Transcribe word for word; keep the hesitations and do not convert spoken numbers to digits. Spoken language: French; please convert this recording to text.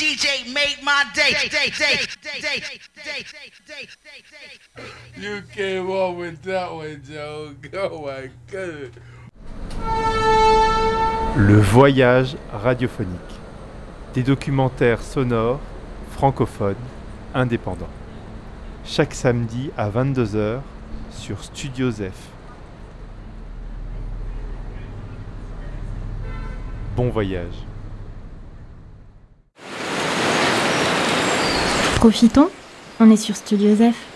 D J made my day, day, day, day, day, day, day, day. You came on with that one, Joe. Oh my God. Le voyage radiophonique. Des documentaires sonores, francophones, indépendants. Chaque samedi à vingt-deux heures sur Studio Zef. Bon voyage. Profitons, on est sur Studio Zef.